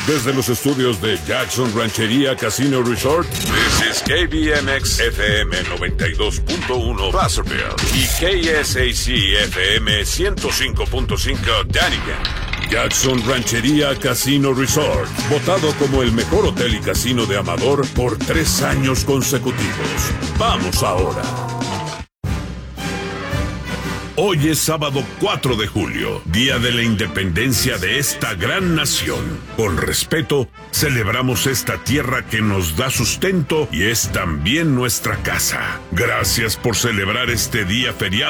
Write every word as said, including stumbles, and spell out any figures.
Desde los estudios de Jackson Ranchería Casino Resort, this is K B M X F M noventa y dos punto uno Placerville y K S A C F M ciento cinco punto cinco Dunnigan. Jackson Ranchería Casino Resort, votado como el mejor hotel y casino de Amador por tres años consecutivos. Vamos ahora. Hoy es sábado cuatro de julio, día de la independencia de esta gran nación. Con respeto, celebramos esta tierra que nos da sustento y es también nuestra casa. Gracias por celebrar este día feriado